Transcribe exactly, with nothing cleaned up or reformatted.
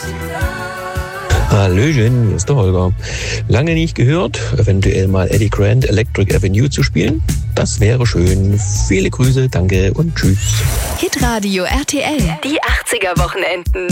Hallöchen, hier ist der Holger. Lange nicht gehört, eventuell mal Eddie Grant Electric Avenue zu spielen? Das wäre schön. Viele Grüße, danke und tschüss. Hitradio R T L. Die achtziger Wochenenden.